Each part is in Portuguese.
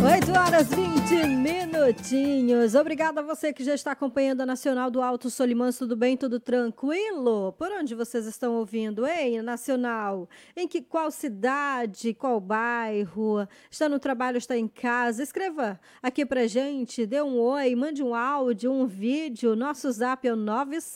8h20. Obrigada a você que já está acompanhando a Nacional do Alto Solimões. Tudo bem? Tudo tranquilo? Por onde vocês estão ouvindo, hein? Nacional. Qual cidade? Qual bairro? Está no trabalho? Está em casa? Escreva aqui pra gente. Dê um oi, mande um áudio, um vídeo. Nosso zap é o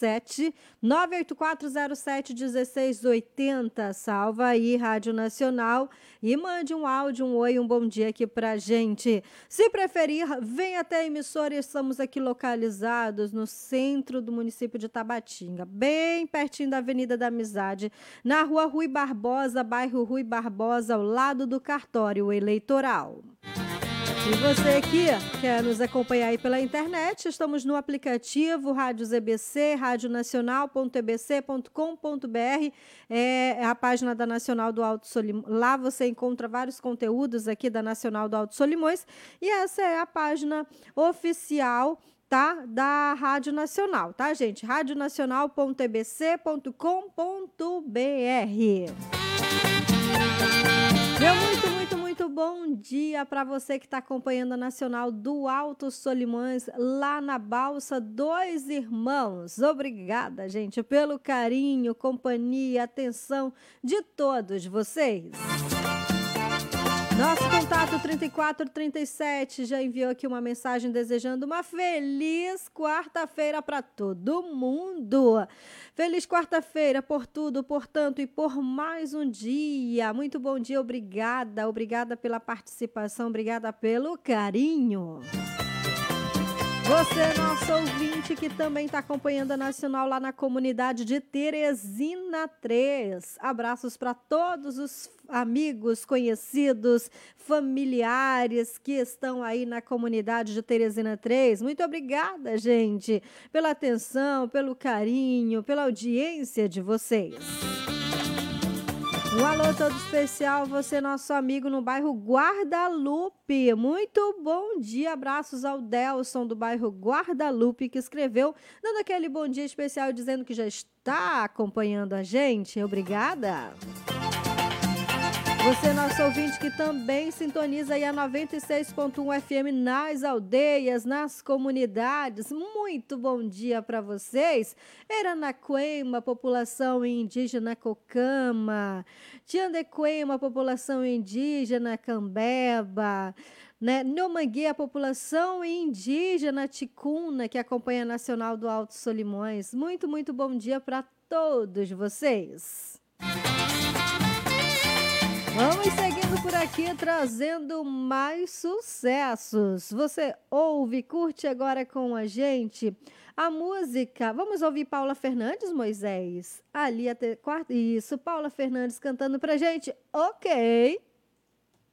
97 984071680. Salva aí, Rádio Nacional. E mande um áudio, um oi, um bom dia aqui pra gente. Se preferir, venha até a emissora. Estamos aqui localizados no centro do município de Tabatinga, bem pertinho da Avenida da Amizade, na rua Rui Barbosa, bairro Rui Barbosa, ao lado do cartório eleitoral. E você aqui quer nos acompanhar aí pela internet, estamos no aplicativo Rádio EBC, radionacional.ebc.com.br, é a página da Nacional do Alto Solimões. Lá você encontra vários conteúdos aqui da Nacional do Alto Solimões e essa é a página oficial, tá, da Rádio Nacional, tá, gente? radionacional.ebc.com.br. Meu muito bom dia para você que está acompanhando a Nacional do Alto Solimões, lá na Balsa Dois Irmãos. Obrigada, gente, pelo carinho, companhia, atenção de todos vocês. Nosso contato 3437 já enviou aqui uma mensagem desejando uma feliz quarta-feira para todo mundo. Feliz quarta-feira por tudo, portanto, e por mais um dia. Muito bom dia, obrigada. Obrigada pela participação, obrigada pelo carinho. Você, nosso ouvinte, que também está acompanhando a Nacional lá na comunidade de Teresina 3. Abraços para todos os amigos, conhecidos, familiares que estão aí na comunidade de Teresina 3. Muito obrigada, gente, pela atenção, pelo carinho, pela audiência de vocês. Um alô todo especial, você, nosso amigo no bairro Guadalupe. Muito bom dia, abraços ao Delson do bairro Guadalupe, que escreveu, dando aquele bom dia especial, dizendo que já está acompanhando a gente. Obrigada. Você, nosso ouvinte, que também sintoniza aí a 96.1 FM nas aldeias, nas comunidades. Muito bom dia para vocês. Aranaquema, população indígena Cocama. Tiandequema, população indígena Cambeba. Né? Nomanguê, a população indígena Ticuna, que acompanha a Nacional do Alto Solimões. Muito bom dia para todos vocês. Vamos seguindo por aqui, trazendo mais sucessos. Você ouve, curte agora com a gente a música. Vamos ouvir Paula Fernandes, Moisés? Ali até quarta. Isso, Paula Fernandes cantando pra gente. Ok.